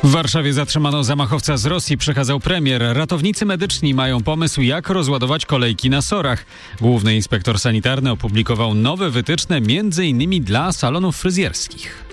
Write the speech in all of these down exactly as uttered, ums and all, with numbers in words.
W Warszawie zatrzymano zamachowca z Rosji, przekazał premier. Ratownicy medyczni mają pomysł, jak rozładować kolejki na SOR-ach. Główny inspektor sanitarny opublikował nowe wytyczne między innymi dla salonów fryzjerskich.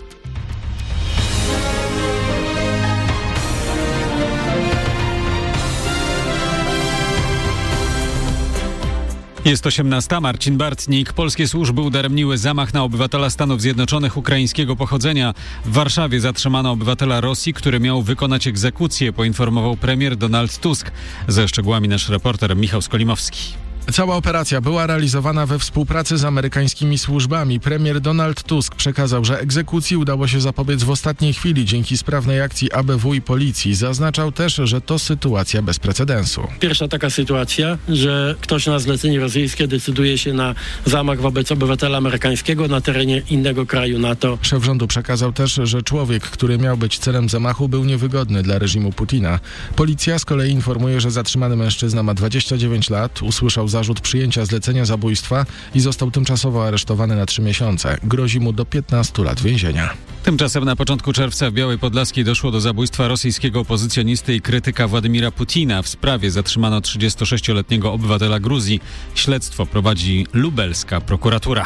Jest osiemnasta. Marcin Bartnik. Polskie służby udaremniły zamach na obywatela Stanów Zjednoczonych ukraińskiego pochodzenia. W Warszawie zatrzymano obywatela Rosji, który miał wykonać egzekucję, poinformował premier Donald Tusk. Ze szczegółami nasz reporter Michał Skolimowski. Cała operacja była realizowana we współpracy z amerykańskimi służbami. Premier Donald Tusk przekazał, że egzekucji udało się zapobiec w ostatniej chwili dzięki sprawnej akcji A B W i policji. Zaznaczał też, że to sytuacja bez precedensu. Pierwsza taka sytuacja, że ktoś na zlecenie rosyjskie decyduje się na zamach wobec obywatela amerykańskiego na terenie innego kraju NATO. Szef rządu przekazał też, że człowiek, który miał być celem zamachu, był niewygodny dla reżimu Putina. Policja z kolei informuje, że zatrzymany mężczyzna ma dwadzieścia dziewięć lat, usłyszał zarzut przyjęcia zlecenia zabójstwa i został tymczasowo aresztowany na trzy miesiące. Grozi mu do piętnastu lat więzienia. Tymczasem na początku czerwca w Białej Podlaskiej doszło do zabójstwa rosyjskiego opozycjonisty i krytyka Władimira Putina. W sprawie zatrzymano trzydziestosześcioletniego obywatela Gruzji. Śledztwo prowadzi lubelska prokuratura.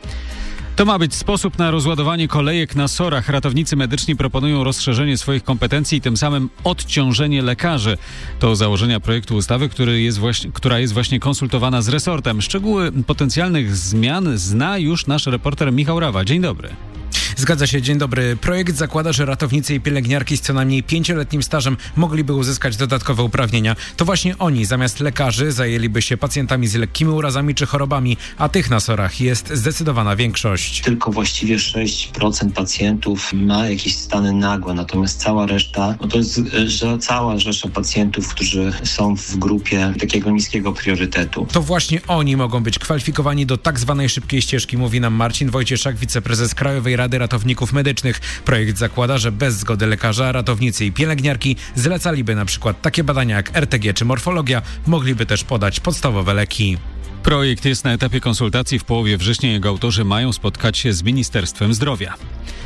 To ma być sposób na rozładowanie kolejek na SOR-ach. Ratownicy medyczni proponują rozszerzenie swoich kompetencji i tym samym odciążenie lekarzy. To założenia projektu ustawy, który jest właśnie, która jest właśnie konsultowana z resortem. Szczegóły potencjalnych zmian zna już nasz reporter Michał Rawa. Dzień dobry. Zgadza się, dzień dobry. Projekt zakłada, że ratownicy i pielęgniarki z co najmniej pięcioletnim stażem mogliby uzyskać dodatkowe uprawnienia. To właśnie oni zamiast lekarzy zajęliby się pacjentami z lekkimi urazami czy chorobami, a tych na SOR-ach jest zdecydowana większość. Tylko właściwie sześć procent pacjentów ma jakieś stany nagłe, natomiast cała reszta, no to jest że cała rzesza pacjentów, którzy są w grupie takiego niskiego priorytetu. To właśnie oni mogą być kwalifikowani do tak zwanej szybkiej ścieżki, mówi nam Marcin Wojcieszak, wiceprezes Krajowej Rady Ratowników Medycznych. Projekt zakłada, że bez zgody lekarza ratownicy i pielęgniarki zlecaliby na przykład takie badania jak R T G czy morfologia, mogliby też podać podstawowe leki. Projekt jest na etapie konsultacji. W połowie września jego autorzy mają spotkać się z Ministerstwem Zdrowia.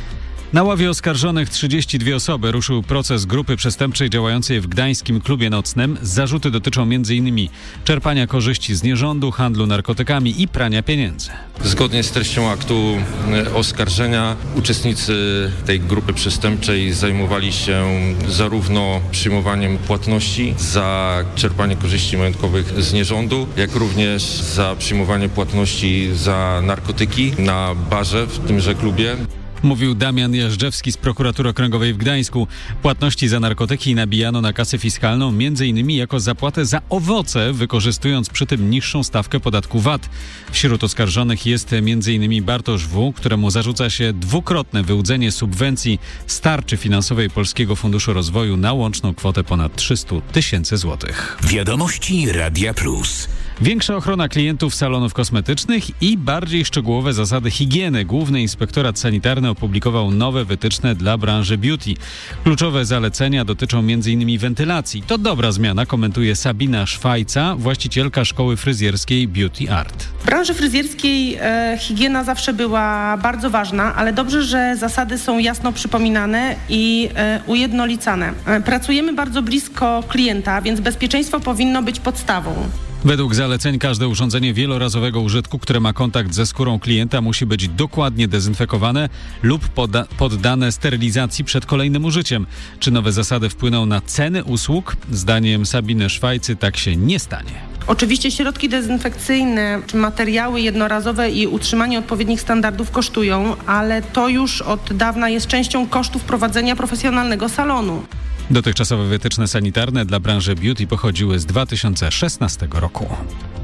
Na ławie oskarżonych trzydzieści dwie osoby ruszył proces grupy przestępczej działającej w gdańskim klubie nocnym. Zarzuty dotyczą m.in. czerpania korzyści z nierządu, handlu narkotykami i prania pieniędzy. Zgodnie z treścią aktu oskarżenia uczestnicy tej grupy przestępczej zajmowali się zarówno przyjmowaniem płatności za czerpanie korzyści majątkowych z nierządu, jak również za przyjmowanie płatności za narkotyki na barze w tymże klubie. Mówił Damian Jażdżewski z Prokuratury Okręgowej w Gdańsku. Płatności za narkotyki nabijano na kasę fiskalną m.in. jako zapłatę za owoce, wykorzystując przy tym niższą stawkę podatku V A T. Wśród oskarżonych jest m.in. Bartosz W., któremu zarzuca się dwukrotne wyłudzenie subwencji z tarczy finansowej Polskiego Funduszu Rozwoju na łączną kwotę ponad trzysta tysięcy złotych. Wiadomości Radia Plus. Większa ochrona klientów salonów kosmetycznych i bardziej szczegółowe zasady higieny. Główny Inspektorat Sanitarny opublikował nowe wytyczne dla branży beauty. Kluczowe zalecenia dotyczą m.in. wentylacji. To dobra zmiana, komentuje Sabina Szwajca, właścicielka szkoły fryzjerskiej Beauty Art. W branży fryzjerskiej e, higiena zawsze była bardzo ważna, ale dobrze, że zasady są jasno przypominane i e, ujednolicane. E, pracujemy bardzo blisko klienta, więc bezpieczeństwo powinno być podstawą. Według zaleceń każde urządzenie wielorazowego użytku, które ma kontakt ze skórą klienta, musi być dokładnie dezynfekowane lub poda- poddane sterylizacji przed kolejnym użyciem. Czy nowe zasady wpłyną na ceny usług? Zdaniem Sabiny Szwajcy tak się nie stanie. Oczywiście środki dezynfekcyjne, czy materiały jednorazowe i utrzymanie odpowiednich standardów kosztują, ale to już od dawna jest częścią kosztów prowadzenia profesjonalnego salonu. Dotychczasowe wytyczne sanitarne dla branży beauty pochodziły z dwa tysiące szesnastego roku.